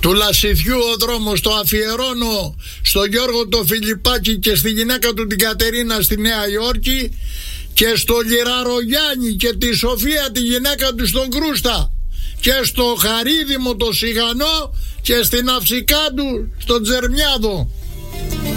του Λασιθιού ο δρόμος, το αφιερώνω στον Γιώργο το Φιλιππάκη και στη γυναίκα του την Κατερίνα στη Νέα Υόρκη και στο Λιραρογιάννη και τη Σοφία τη γυναίκα του στον Κρούστα και στο Χαρίδημο το Σιγανό και στην Αυσικάντου στον Τζερμιάδο.